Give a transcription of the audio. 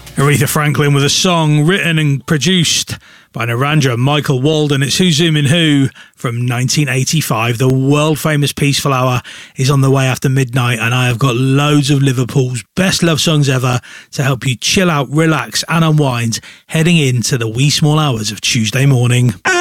Aretha Franklin with a song written and produced by Narendra Michael Walden. It's Who's Zoomin' Who from 1985. The world-famous Peaceful Hour is on the way after midnight, and I have got loads of Liverpool's best love songs ever to help you chill out, relax and unwind heading into the wee small hours of Tuesday morning.